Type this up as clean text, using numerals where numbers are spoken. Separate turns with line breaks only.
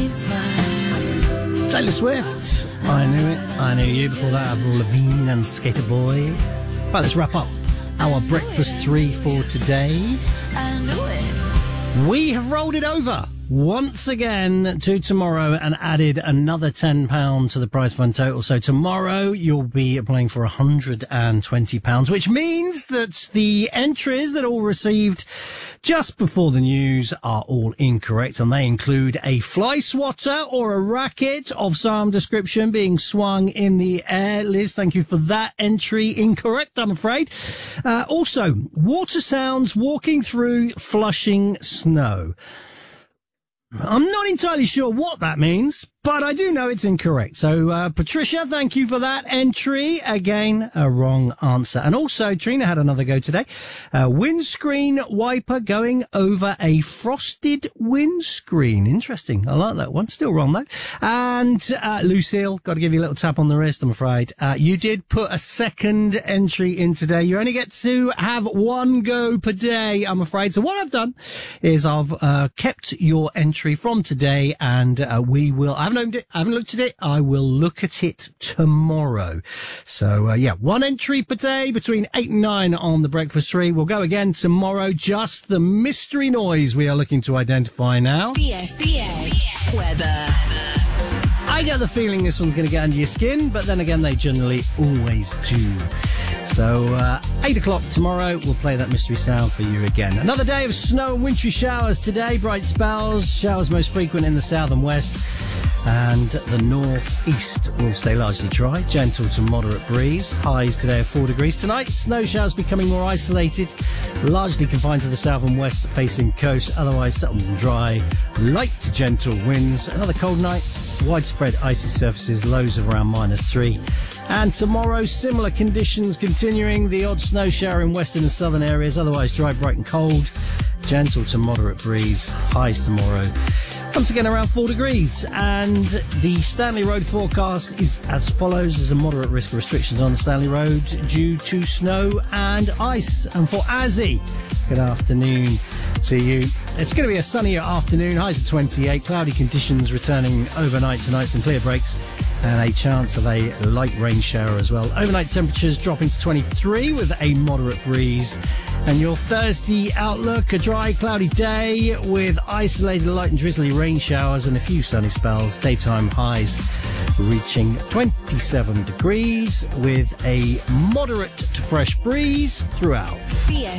Taylor Swift, I Knew It, I Knew You. Before that, Avril Lavigne and Skater Boy. Right, let's wrap up our Breakfast 3 for today. We have rolled it over once again to tomorrow and added another £10 to the prize fund total. So tomorrow you'll be playing for £120, which means that the entries that all received just before the news are all incorrect, and they include a fly swatter or a racket of some description being swung in the air. Liz, thank you for that entry. Incorrect, I'm afraid. Also, water sounds walking through flushing snow. I'm not entirely sure what that means, but I do know it's incorrect. So, Patricia, thank you for that entry. Again, a wrong answer. And also, Trina had another go today. Windscreen wiper going over a frosted windscreen. Interesting. I like that one. Still wrong, though. And, Lucille, got to give you a little tap on the wrist, I'm afraid. You did put a second entry in today. You only get to have one go per day, I'm afraid. So what I've done is I've, kept your entry from today, and, we will, I haven't opened it, I haven't looked at it. I will look at it tomorrow. So, one entry per day between 8 and 9 on the Breakfast 3. We'll go again tomorrow. Just the mystery noise we are looking to identify now.
BFBS weather.
I get the feeling this one's going to get under your skin, but then again, they generally always do. So, 8 o'clock tomorrow, we'll play that mystery sound for you again. Another day of snow and wintry showers today. Bright spells, showers most frequent in the south and west. And the north-east will stay largely dry, gentle to moderate breeze. Highs today of 4 degrees. Tonight, snow showers becoming more isolated, largely confined to the south and west facing coast, otherwise settled and dry, light to gentle winds. Another cold night, widespread icy surfaces, lows of around -3. And tomorrow, similar conditions continuing, the odd snow shower in western and southern areas, otherwise dry, bright and cold, gentle to moderate breeze. Highs tomorrow once again around 4 degrees. And the Stanley Road forecast is as follows. There's a moderate risk of restrictions on the Stanley Road due to snow and ice. And for Azzy, good afternoon to you. It's going to be a sunnier afternoon, highs of 28, cloudy conditions returning overnight tonight, some clear breaks and a chance of a light rain shower as well. Overnight temperatures dropping to 23 with a moderate breeze. And your Thursday outlook, a dry, cloudy day with isolated light and drizzly rain showers and a few sunny spells. Daytime highs reaching 27 degrees with a moderate to fresh breeze throughout.